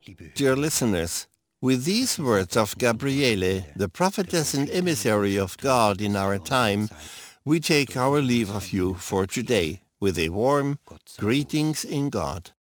Dear listeners, with these words of Gabriele, the prophetess and emissary of God in our time, we take our leave of you for today with a warm greetings in God.